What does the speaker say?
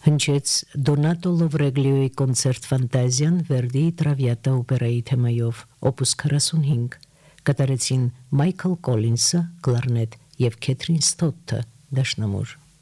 Հնչեց Դոնատո Լովրեգլիոյի կոնցերտ Ֆանտազիան Վերդիի Տրավիատա օպերայի թեմայով, օպուս 45, կատարեցին Մայքլ Կոլինսը, կլարնետ և Քեթրին Սթոթը, դաշնամուր։